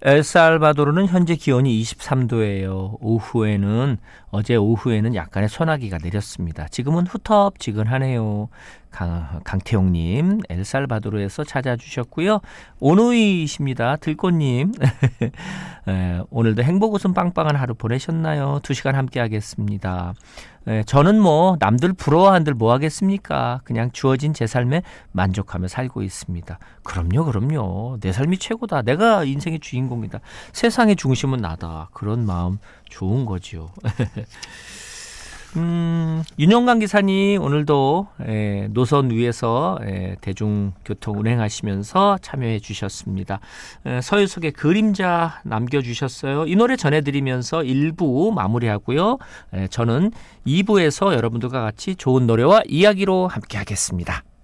엘살바도르는 현재 기온이 23도예요. 어제 오후에는 약간의 소나기가 내렸습니다. 지금은 후텁지근하네요. 강태용님, 엘살바도르에서 찾아주셨고요. 오누이십니다. 들꽃님. 오늘도 행복 웃음 빵빵한 하루 보내셨나요? 2시간 함께 하겠습니다. 저는 남들 부러워한들 뭐 하겠습니까? 그냥 주어진 제 삶에 만족하며 살고 있습니다. 그럼요. 내 삶이 최고다. 내가 인생의 주인공이다. 세상의 중심은 나다. 그런 마음 좋은 거죠. 윤영강 기사님 오늘도 노선 위에서 대중교통 운행하시면서 참여해 주셨습니다. 서유석의 그림자 남겨주셨어요. 이 노래 전해드리면서 1부 마무리하고요. 저는 2부에서 여러분들과 같이 좋은 노래와 이야기로 함께 하겠습니다.